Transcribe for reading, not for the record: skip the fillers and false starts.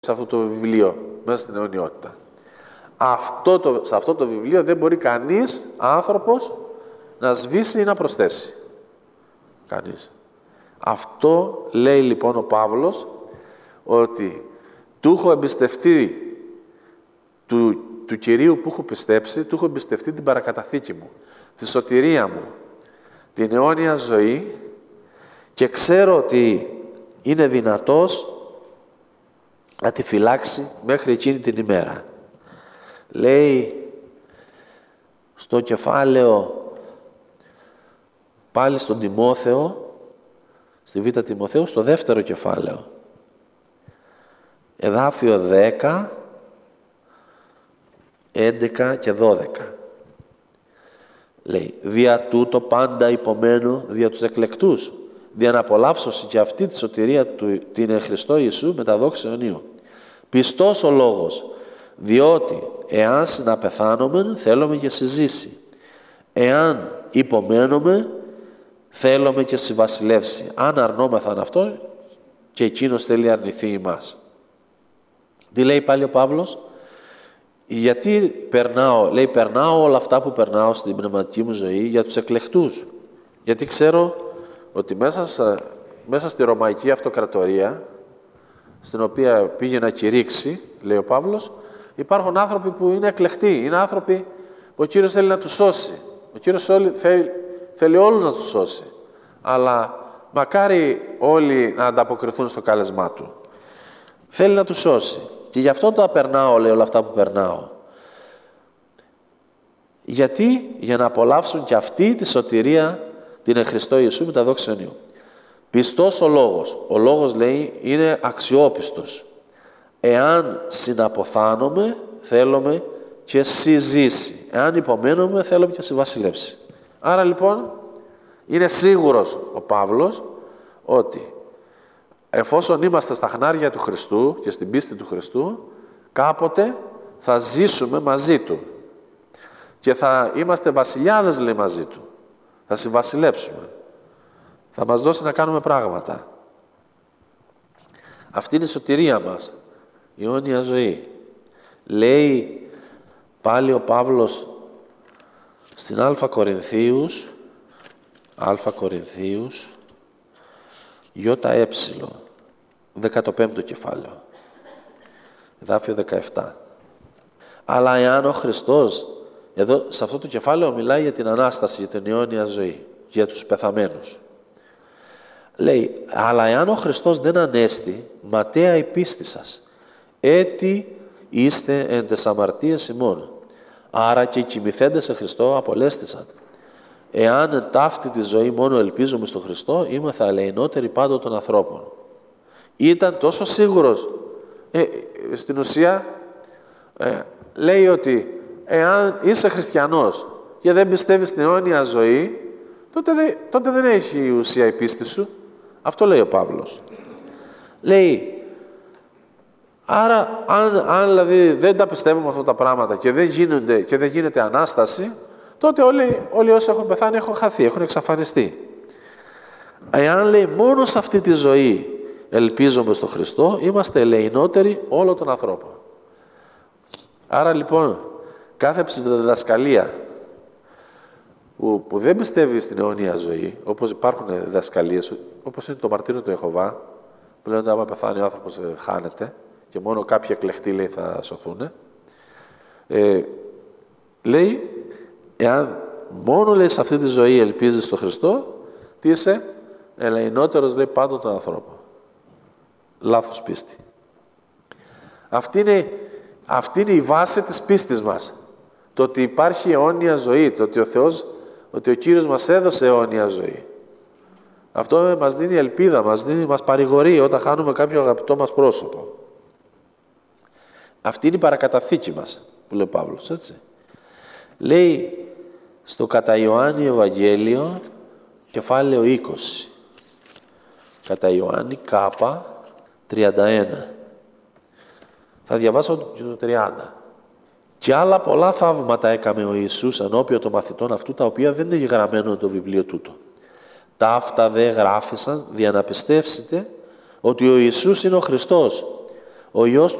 σε αυτό το βιβλίο, μέσα στην αιωνιότητα. Σε αυτό το βιβλίο δεν μπορεί κανείς άνθρωπος να σβήσει ή να προσθέσει. Κανείς. Αυτό λέει λοιπόν ο Παύλος, ότι του έχω εμπιστευτεί του Κυρίου που έχω πιστέψει, του έχω εμπιστευτεί την παρακαταθήκη μου, τη σωτηρία μου, την αιώνια ζωή, και ξέρω ότι είναι δυνατός να τη φυλάξει μέχρι εκείνη την ημέρα. Λέει στο κεφάλαιο, πάλι στον Τιμόθεο, στη Β' Τιμοθέου, στο δεύτερο κεφάλαιο, εδάφιο 10, 11 και 12. Λέει, δια τούτο πάντα υπομένω δια τους εκλεκτούς, δια να απολαύσωση και αυτή τη σωτηρία την εν Χριστώ Ιησού με τα δόξη αιωνίου. Πιστός ο λόγος, διότι εάν συναπεθάνομεν θέλουμε και συζήσει, εάν υπομένουμε θέλουμε και συμβασιλεύσει. Αν αρνόμεθαν αυτό, και εκείνος θέλει αρνηθεί ημάς. Τι λέει πάλι ο Παύλος? Γιατί περνάω όλα αυτά που περνάω στην πνευματική μου ζωή για τους εκλεκτούς. Γιατί ξέρω ότι μέσα στη Ρωμαϊκή Αυτοκρατορία, στην οποία πήγε να κηρύξει, λέει ο Παύλος, υπάρχουν άνθρωποι που είναι εκλεκτοί, είναι άνθρωποι που ο Κύριος θέλει να τους σώσει. Ο Κύριος θέλει όλους να τους σώσει. Αλλά μακάρι όλοι να ανταποκριθούν στο κάλεσμά Του. Θέλει να τους σώσει. Και γι' αυτό τα περνάω, λέει, όλα αυτά που περνάω. Γιατί? Για να απολαύσουν και αυτοί τη σωτηρία την εν Χριστώ Ιησού με τα δόξη αιωνίου. Πιστός ο λόγος. Ο λόγος, λέει, είναι αξιόπιστος. Εάν συναποθάνομαι, θέλουμε και συζήσει. Εάν υπομένουμε, θέλουμε και συμβασιλεύσει. Άρα λοιπόν, είναι σίγουρος ο Παύλος ότι εφόσον είμαστε στα χνάρια του Χριστού και στην πίστη του Χριστού, κάποτε θα ζήσουμε μαζί Του. Και θα είμαστε βασιλιάδες, λέει, μαζί Του. Θα συμβασιλέψουμε. Θα μας δώσει να κάνουμε πράγματα. Αυτή είναι η σωτηρία μας. Η αιώνια ζωή. Λέει πάλι ο Παύλος στην Α Κορινθίους, ΙΕ, 15ο κεφάλαιο, εδάφιο 17. Αλλά εάν ο Χριστός, εδώ σε αυτό το κεφάλαιο μιλάει για την Ανάσταση, για την αιώνια ζωή, για τους πεθαμένους. Λέει, αλλά εάν ο Χριστός δεν ανέστη, ματαία η πίστη σας, έτι είστε εν τες αμαρτίες ημών. Άρα και οι κοιμηθέντες σε Χριστό απολέστησαν. Εάν ταύτη τη ζωή μόνο ελπίζουμε στο Χριστό, είμαστε αλεηνότεροι πάντων των ανθρώπων. Ήταν τόσο σίγουρος. Στην ουσία, λέει ότι εάν είσαι χριστιανός και δεν πιστεύεις στην αιώνια ζωή, τότε δεν έχει ουσία η πίστη σου. Αυτό λέει ο Παύλος. Λέει, άρα αν δηλαδή δεν τα πιστεύουμε αυτά τα πράγματα και δεν γίνεται Ανάσταση, τότε όλοι όσοι έχουν πεθάνει έχουν χαθεί, έχουν εξαφανιστεί. Εάν, λέει, μόνο σε αυτή τη ζωή ελπίζουμε στο Χριστό, είμαστε ελεηνότεροι όλων των ανθρώπων. Άρα λοιπόν, κάθε διδασκαλία που δεν πιστεύει στην αιώνια ζωή, όπως υπάρχουν διδασκαλίες, όπως είναι το μαρτύριο του Ιεχωβά, που λένε ότι άμα πεθάνει ο άνθρωπος χάνεται και μόνο κάποιοι εκλεκτοί, λέει, θα σωθούν. Λέει, εάν μόνο, λέει, σε αυτή τη ζωή ελπίζεις στο Χριστό, τι είσαι? Ελεηνότερος, λέει, πάντων των ανθρώπων. Λάθος πίστη. Αυτή είναι η βάση της πίστης μας. Το ότι υπάρχει αιώνια ζωή, το ότι ο Κύριος μας έδωσε αιώνια ζωή. Αυτό μας δίνει ελπίδα, μας παρηγορεί όταν χάνουμε κάποιο αγαπητό μας πρόσωπο. Αυτή είναι η παρακαταθήκη μας, που λέει ο Παύλος, έτσι. Λέει στο κατά Ιωάννη Ευαγγέλιο, κεφάλαιο 20. Κατά Ιωάννη Κάπα 31. Θα διαβάσω και το 30. Και άλλα πολλά θαύματα έκαμε ο Ιησούς ενώπιον των μαθητών αυτού, τα οποία δεν είναι γραμμένο το βιβλίο τούτο. Ταύτα δε γράφησαν, δια να πιστεύσετε ότι ο Ιησούς είναι ο Χριστός, Ο Υιός